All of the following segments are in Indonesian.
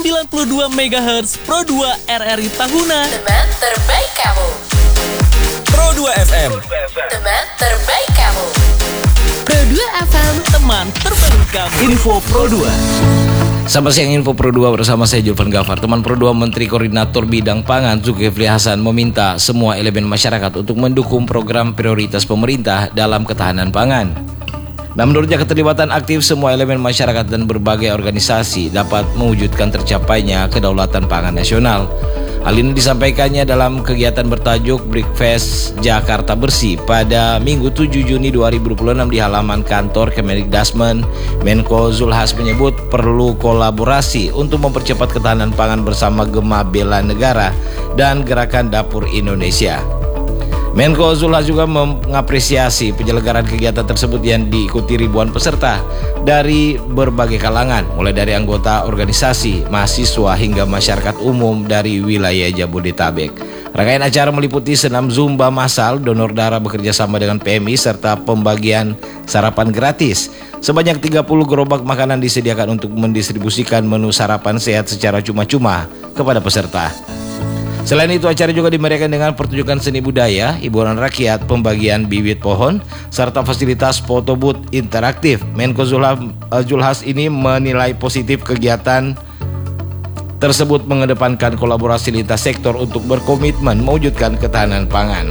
92 MHz Pro 2 RRI Tahuna. Teman terbaik kamu. Pro 2 FM. Teman terbaik kamu. Pro 2 FM. Teman terbaik kamu. Info Pro 2. Selamat siang, Info Pro 2 bersama saya Julvan Gafar. Teman Pro 2, Menteri Koordinator Bidang Pangan Zulkifli Hasan meminta semua elemen masyarakat untuk mendukung program prioritas pemerintah dalam ketahanan pangan. Nah, menurutnya keterlibatan aktif semua elemen masyarakat dan berbagai organisasi dapat mewujudkan tercapainya kedaulatan pangan nasional. Hal ini disampaikannya dalam kegiatan bertajuk Breakfast Jakarta Bersih pada Minggu 7 Juni 2026 di halaman kantor Kemendikbud. Menko Zulhas menyebut perlu kolaborasi untuk mempercepat ketahanan pangan bersama Gema Bela Negara dan Gerakan Dapur Indonesia. Menko Zulhas juga mengapresiasi penyelenggaraan kegiatan tersebut yang diikuti ribuan peserta dari berbagai kalangan, mulai dari anggota organisasi, mahasiswa hingga masyarakat umum dari wilayah Jabodetabek. Rangkaian acara meliputi senam zumba massal, donor darah bekerja sama dengan PMI, serta pembagian sarapan gratis. Sebanyak 30 gerobak makanan disediakan untuk mendistribusikan menu sarapan sehat secara cuma-cuma kepada peserta. Selain itu, acara juga dimeriahkan dengan pertunjukan seni budaya, hiburan rakyat, pembagian bibit pohon, serta fasilitas foto booth interaktif. Menko Zulhas ini menilai positif kegiatan tersebut mengedepankan kolaborasi lintas sektor untuk berkomitmen mewujudkan ketahanan pangan.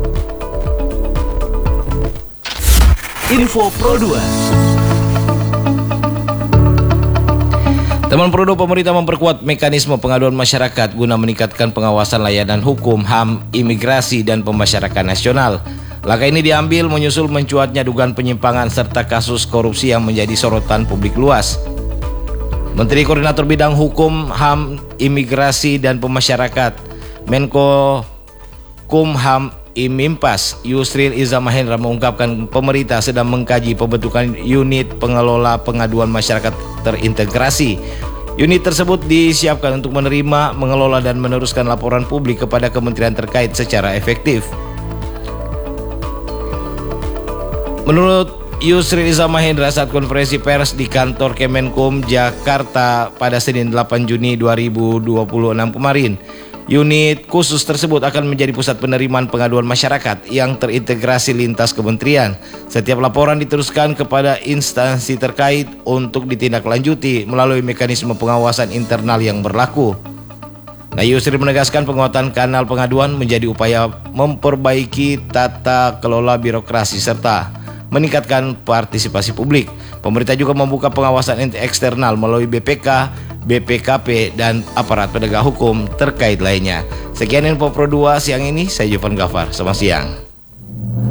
Info Pro 2. Teman Pro 2, pemerintah memperkuat mekanisme pengaduan masyarakat guna meningkatkan pengawasan layanan hukum, HAM, imigrasi, dan pemasyarakat nasional. Langkah ini diambil menyusul mencuatnya dugaan penyimpangan serta kasus korupsi yang menjadi sorotan publik luas. Menteri Koordinator Bidang Hukum, HAM, Imigrasi, dan Pemasyarakat Menko Kumham Imimpas Yusril Iza Mahendra mengungkapkan pemerintah sedang mengkaji pembentukan unit pengelola pengaduan masyarakat terintegrasi. Unit tersebut disiapkan untuk menerima, mengelola, dan meneruskan laporan publik kepada kementerian terkait secara efektif. Menurut Yusril Iza Mahendra saat konferensi pers di kantor Kemenkum Jakarta pada Senin 8 Juni 2026 kemarin, unit khusus tersebut akan menjadi pusat penerimaan pengaduan masyarakat yang terintegrasi lintas kementerian. Setiap laporan diteruskan kepada instansi terkait untuk ditindaklanjuti melalui mekanisme pengawasan internal yang berlaku. Nah, Yusril menegaskan penguatan kanal pengaduan menjadi upaya memperbaiki tata kelola birokrasi serta meningkatkan partisipasi publik. Pemerintah juga membuka pengawasan eksternal melalui BPK, BPKP, dan aparat penegak hukum terkait lainnya. Sekian Info Pro 2 siang ini, saya Julvan Gafar. Selamat siang.